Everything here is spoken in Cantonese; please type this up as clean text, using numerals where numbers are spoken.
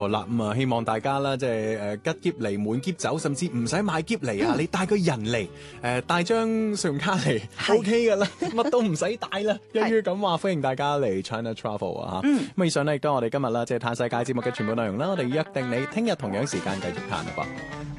好啦，希望大家啦，即係吉喼嚟滿喼走，甚至唔使買喼嚟啊！你帶個人嚟，帶張信用卡嚟，OK 噶啦，乜都唔使帶啦。一於咁話，歡迎大家嚟 China Travel 啊！咁以上呢，亦都係我哋今日啦，即係嘆世界節目嘅全部內容啦。我哋約定你聽日同樣時間繼續嘆啦噃。